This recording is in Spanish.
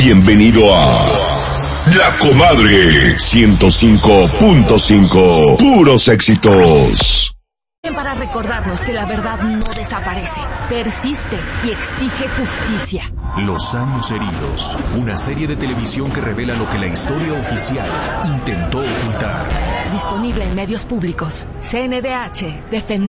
Bienvenido a La Comadre 105.5. Puros éxitos. Para recordarnos que la verdad no desaparece, persiste y exige justicia. Los años heridos, una serie de televisión que revela lo que la historia oficial intentó ocultar. Disponible en medios públicos. CNDH, defendiendo